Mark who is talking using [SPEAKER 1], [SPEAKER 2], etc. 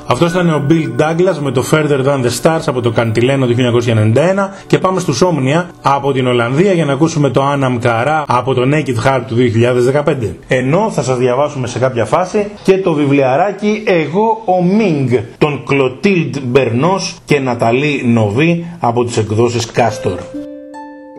[SPEAKER 1] Αυτός ήταν ο Bill Douglas με το Further Than the Stars από το Καντιλένο 1991 και πάμε στους Omnia από την Ολλανδία για να ακούσουμε το Anam Cara από το Naked Heart του 2015. Ενώ θα σας διαβάσουμε σε κάποια φάση και το βιβλιαράκι Εγώ ο Ming των Clotilde Bernos και Ναταλή Νοβή από τις εκδόσεις Castor.